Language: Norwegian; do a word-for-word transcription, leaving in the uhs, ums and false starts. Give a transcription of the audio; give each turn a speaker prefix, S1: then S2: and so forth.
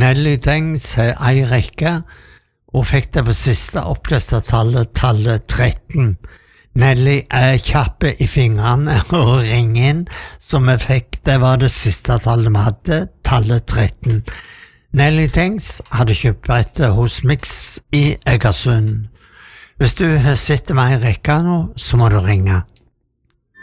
S1: Nelly Tengs har ei rekke, og fikk det på siste oppløste tallet, tallet tretten. Nelly er kjappe i fingrene og ringer inn, så vi fikk, det var det siste tallet vi hadde, tallet tretten. Nelly Tengs hadde kjøpt brettet hos Mix i Egersund. Hvis du sitter med en rekke nå, så må du ringe.